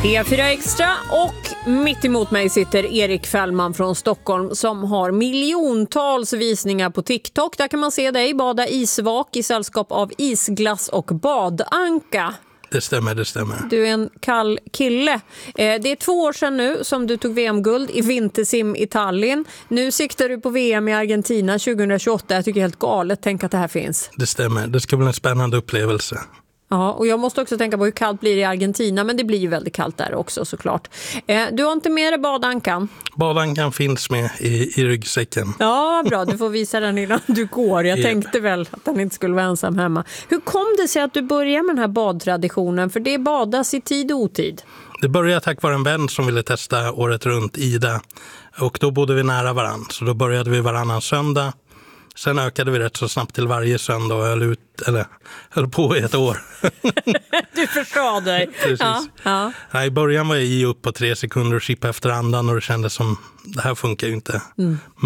E4 Extra och mitt emot mig sitter Erik Fällman från Stockholm som har miljontals visningar på TikTok. Där kan man se dig bada isvak i sällskap av isglass och badanka. Det stämmer. Du är en kall kille. Det är 2 år sedan nu som du tog VM-guld i vintersim i Tallinn. Nu siktar du på VM i Argentina 2028. Jag tycker det är helt galet. Tänk att det här finns. Det stämmer. Det ska bli en spännande upplevelse. Ja, och jag måste också tänka på hur kallt blir det i Argentina, men det blir ju väldigt kallt där också såklart. Du har inte med dig badankan? Badankan finns med i ryggsäcken. Ja, bra. Du får visa den innan du går. Jag tänkte väl att den inte skulle vara ensam hemma. Hur kom det sig att du började med den här badtraditionen? För det badas i tid och otid. Det började tack vare en vän som ville testa året runt Ida. Och då bodde vi nära varann. Så då började vi varannan söndag. Sen ökade vi rätt så snabbt till varje söndag och höll på i ett år. Du förstår dig. Precis. Ja. Nej, i början var jag upp på 3 sekunder och chippa efter andan och det kändes som det här funkar ju inte.